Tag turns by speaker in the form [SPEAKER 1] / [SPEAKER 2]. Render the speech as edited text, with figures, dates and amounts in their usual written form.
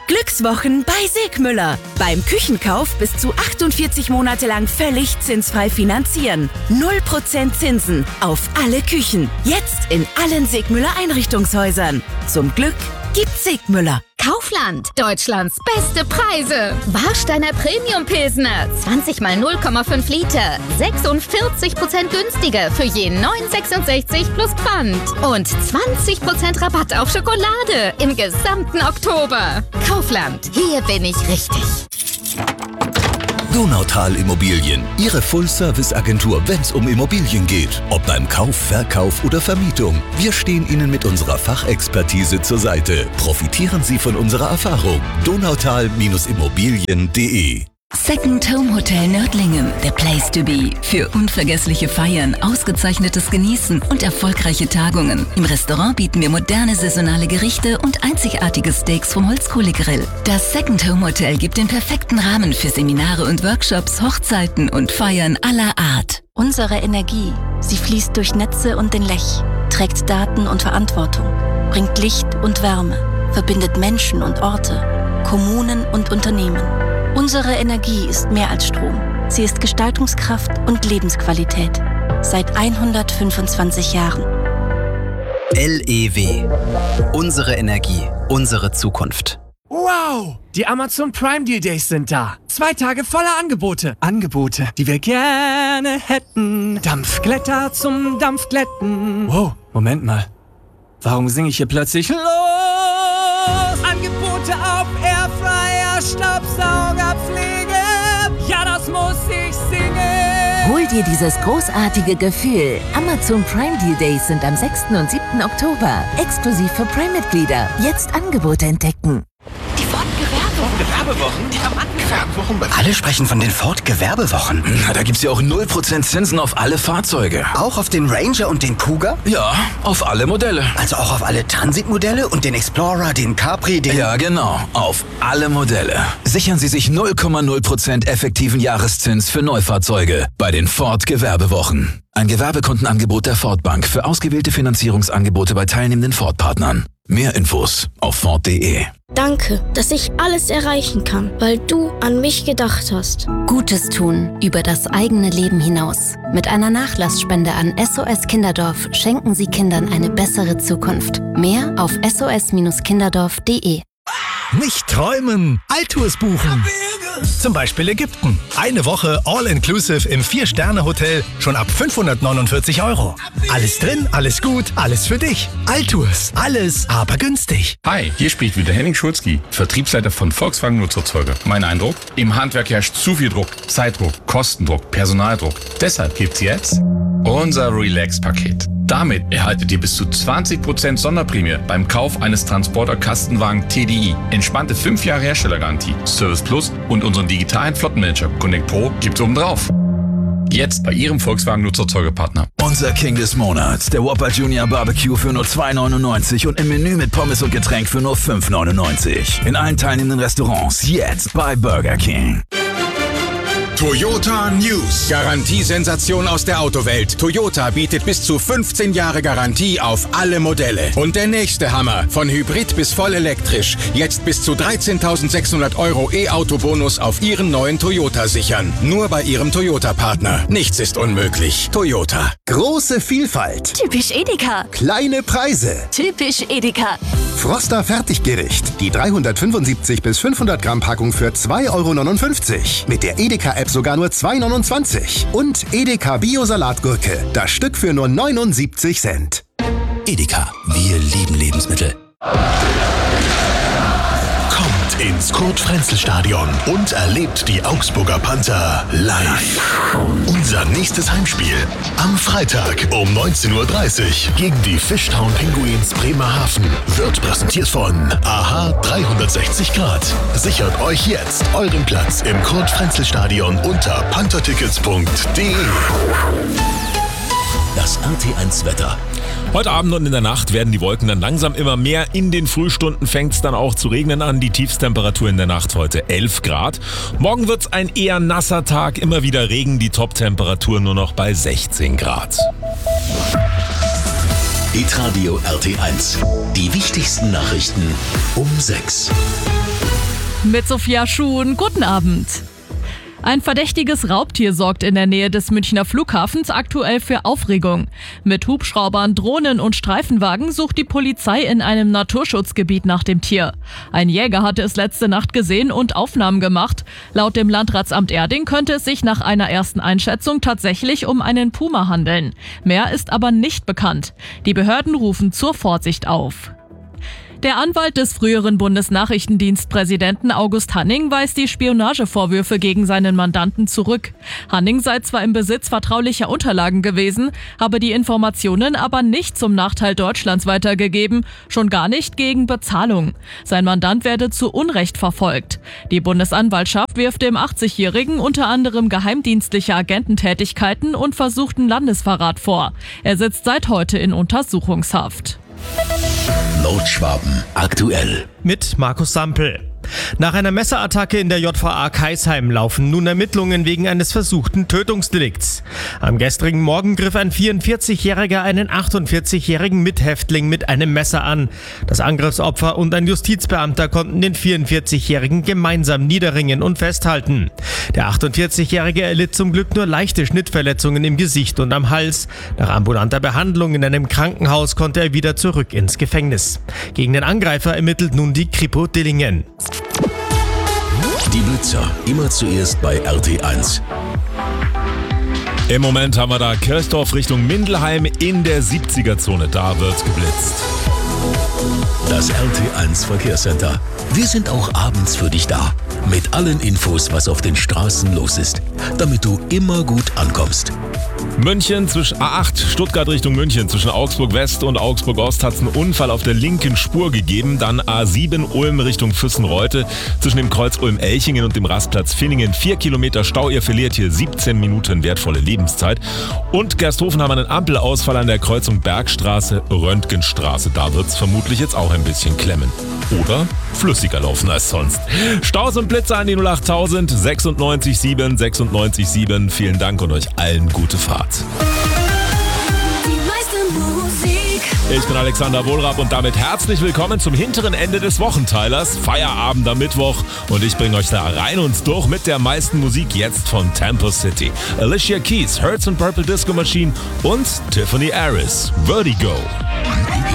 [SPEAKER 1] Glückswochen bei Segmüller. Beim Küchenkauf bis zu 48 Monate lang völlig zinsfrei finanzieren. 0% Zinsen auf alle Küchen. Jetzt in allen Segmüller Einrichtungshäusern. Zum Glück gibt's Segmüller.
[SPEAKER 2] Kaufland, Deutschlands beste Preise. Warsteiner Premium Pilsner, 20 mal 0,5 Liter, 46% günstiger für je 9,66 plus Pfand. Und 20% Rabatt auf Schokolade im gesamten Oktober. Kaufland, hier bin ich richtig.
[SPEAKER 3] Donautal Immobilien, Ihre Full-Service-Agentur, wenn es um Immobilien geht. Ob beim Kauf, Verkauf oder Vermietung. Wir stehen Ihnen mit unserer Fachexpertise zur Seite. Profitieren Sie von unserer Erfahrung. Donautal-Immobilien.de.
[SPEAKER 4] Second Home Hotel Nördlingen, the place to be. Für unvergessliche Feiern, ausgezeichnetes Genießen und erfolgreiche Tagungen. Im Restaurant bieten wir moderne saisonale Gerichte und einzigartige Steaks vom Holzkohlegrill. Das Second Home Hotel gibt den perfekten Rahmen für Seminare und Workshops, Hochzeiten und Feiern aller Art.
[SPEAKER 5] Unsere Energie, sie fließt durch Netze und den Lech, trägt Daten und Verantwortung, bringt Licht und Wärme, verbindet Menschen und Orte, Kommunen und Unternehmen. Unsere Energie ist mehr als Strom. Sie ist Gestaltungskraft und Lebensqualität. Seit 125 Jahren.
[SPEAKER 6] LEW. Unsere Energie, unsere Zukunft.
[SPEAKER 7] Wow! Die Amazon Prime Deal Days sind da. 2 Tage voller Angebote. Angebote, die wir gerne hätten. Dampfglätter zum Dampfglätten. Wow, Moment mal. Warum singe ich hier plötzlich los? Angebote auf Airfryer, Staubsaugerpflege. Ja, das muss ich singen.
[SPEAKER 8] Hol dir dieses großartige Gefühl. Amazon Prime Deal Days sind am 6. und 7. Oktober. Exklusiv für Prime-Mitglieder. Jetzt Angebote entdecken.
[SPEAKER 9] Die Ford-Gewerbewochen? Diamanten-Gewerbewochen?
[SPEAKER 6] Alle sprechen von den Ford-Gewerbewochen.
[SPEAKER 10] Na, da gibt's ja auch 0% Zinsen auf alle Fahrzeuge.
[SPEAKER 6] Auch auf den Ranger und den Kuga?
[SPEAKER 10] Ja, auf alle Modelle.
[SPEAKER 6] Also auch auf alle Transit-Modelle und den Explorer, den Capri, den...
[SPEAKER 10] Ja, genau. Auf alle Modelle. Sichern Sie sich 0,0% effektiven Jahreszins für Neufahrzeuge bei den Ford-Gewerbewochen. Ein Gewerbekundenangebot der Ford Bank für ausgewählte Finanzierungsangebote bei teilnehmenden Ford-Partnern. Mehr Infos auf Ford.de.
[SPEAKER 11] Danke, dass ich alles erreichen kann, weil du an mich gedacht hast.
[SPEAKER 4] Gutes tun über das eigene Leben hinaus. Mit einer Nachlassspende an SOS Kinderdorf schenken Sie Kindern eine bessere Zukunft. Mehr auf sos-kinderdorf.de.
[SPEAKER 12] Nicht träumen, Altours buchen. Zum Beispiel Ägypten. Eine Woche All-Inclusive im 4-Sterne-Hotel schon ab 549 €. Alles drin, alles gut, alles für dich. Altours, alles aber günstig.
[SPEAKER 13] Hi, hier spricht wieder Henning Schulzki, Vertriebsleiter von Volkswagen Nutzerzeuger. Mein Eindruck? Im Handwerk herrscht zu viel Druck, Zeitdruck, Kostendruck, Personaldruck. Deshalb gibt's jetzt unser Relax-Paket. Damit erhaltet ihr bis zu 20% Sonderprämie beim Kauf eines Transporter-Kastenwagen TDI. Entspannte 5 Jahre Herstellergarantie, Service Plus und unseren digitalen Flottenmanager Connect Pro gibt's obendrauf. Jetzt bei Ihrem Volkswagen-Nutzerzeugpartner.
[SPEAKER 10] Unser King des Monats, der Whopper Junior Barbecue für nur 2,99 und im Menü mit Pommes und Getränk für nur 5,99. In allen teilnehmenden Restaurants jetzt bei Burger King.
[SPEAKER 14] Toyota News. Garantiesensation aus der Autowelt. Toyota bietet bis zu 15 Jahre Garantie auf alle Modelle. Und der nächste Hammer. Von Hybrid bis voll elektrisch. Jetzt bis zu 13.600 € E-Auto-Bonus auf Ihren neuen Toyota sichern. Nur bei Ihrem Toyota-Partner. Nichts ist unmöglich. Toyota.
[SPEAKER 15] Große Vielfalt.
[SPEAKER 5] Typisch Edeka.
[SPEAKER 15] Kleine Preise.
[SPEAKER 5] Typisch Edeka.
[SPEAKER 15] Froster Fertiggericht. Die 375 bis 500 Gramm Packung für 2,59 €. Mit der Edeka-App sogar nur 2,29 €. Und Edeka Bio-Salatgurke. Das Stück für nur 79 Cent.
[SPEAKER 3] Edeka, wir lieben Lebensmittel. Kommt ins Kurt-Frenzel-Stadion und erlebt die Augsburger Panther live. Unser nächstes Heimspiel am Freitag um 19:30 Uhr gegen die Fishtown Penguins Bremerhaven wird präsentiert von AHA 360 Grad. Sichert euch jetzt euren Platz im Kurt-Frenzel-Stadion unter panthertickets.de. Das RT1-Wetter.
[SPEAKER 16] Heute Abend und in der Nacht werden die Wolken dann langsam immer mehr. In den Frühstunden fängt es dann auch zu regnen an. Die Tiefstemperatur in der Nacht heute 11 Grad. Morgen wird es ein eher nasser Tag, immer wieder Regen. Die Toptemperatur nur noch bei 16 Grad.
[SPEAKER 3] Hitradio RT1. Die wichtigsten Nachrichten um 6.
[SPEAKER 17] mit Sophia Schuhn. Guten Abend. Ein verdächtiges Raubtier sorgt in der Nähe des Münchner Flughafens aktuell für Aufregung. Mit Hubschraubern, Drohnen und Streifenwagen sucht die Polizei in einem Naturschutzgebiet nach dem Tier. Ein Jäger hatte es letzte Nacht gesehen und Aufnahmen gemacht. Laut dem Landratsamt Erding könnte es sich nach einer ersten Einschätzung tatsächlich um einen Puma handeln. Mehr ist aber nicht bekannt. Die Behörden rufen zur Vorsicht auf. Der Anwalt des früheren Bundesnachrichtendienstpräsidenten August Hanning weist die Spionagevorwürfe gegen seinen Mandanten zurück. Hanning sei zwar im Besitz vertraulicher Unterlagen gewesen, habe die Informationen aber nicht zum Nachteil Deutschlands weitergegeben, schon gar nicht gegen Bezahlung. Sein Mandant werde zu Unrecht verfolgt. Die Bundesanwaltschaft wirft dem 80-Jährigen unter anderem geheimdienstliche Agententätigkeiten und versuchten Landesverrat vor. Er sitzt seit heute in Untersuchungshaft.
[SPEAKER 3] Nordschwaben aktuell.
[SPEAKER 18] Mit Markus Sampel. Nach einer Messerattacke in der JVA Kaisheim laufen nun Ermittlungen wegen eines versuchten Tötungsdelikts. Am gestrigen Morgen griff ein 44-Jähriger einen 48-jährigen Mithäftling mit einem Messer an. Das Angriffsopfer und ein Justizbeamter konnten den 44-jährigen gemeinsam niederringen und festhalten. Der 48-jährige erlitt zum Glück nur leichte Schnittverletzungen im Gesicht und am Hals. Nach ambulanter Behandlung in einem Krankenhaus konnte er wieder zurück ins Gefängnis. Gegen den Angreifer ermittelt nun die Kripo Dillingen.
[SPEAKER 3] Die Blitzer, immer zuerst bei RT1.
[SPEAKER 16] Im Moment haben wir da Kirchdorf Richtung Mindelheim in der 70er-Zone. Da wird geblitzt.
[SPEAKER 3] Das RT1 Verkehrscenter. Wir sind auch abends für dich da. Mit allen Infos, was auf den Straßen los ist. Damit du immer gut ankommst.
[SPEAKER 16] München zwischen A8, Stuttgart Richtung München, zwischen Augsburg West und Augsburg Ost hat es einen Unfall auf der linken Spur gegeben. Dann A7 Ulm Richtung Füssen-Reutte, zwischen dem Kreuz Ulm-Elchingen und dem Rastplatz Finningen 4 Kilometer Stau. Ihr verliert hier 17 Minuten wertvolle Lebenszeit. Und Gersthofen haben einen Ampelausfall an der Kreuzung Bergstraße, Röntgenstraße. Da wird es vermutlich jetzt auch ein bisschen klemmen. Oder flüssiger laufen als sonst. Staus und Blitze an die 08000 96 7 96 7. Vielen Dank und euch allen gute Fahrt. Ich bin Alexander Wohlrab und damit herzlich willkommen zum hinteren Ende des Wochenteilers. Feierabend am Mittwoch und ich bringe euch da rein und durch mit der meisten Musik jetzt von Temple City. Alicia Keys, Hertz and Purple Disco Machine und Tiffany Harris, Vertigo.